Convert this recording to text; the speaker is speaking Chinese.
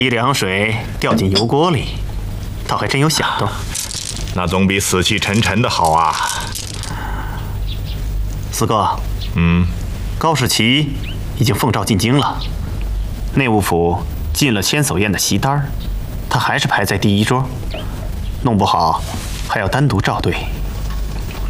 一凉水掉进油锅里，倒还真有响动。 那总比死气沉沉的好啊。 四哥，高士奇已经奉诏进京了，内务府进了千叟宴的席单，他还是排在第一桌，弄不好还要单独照对。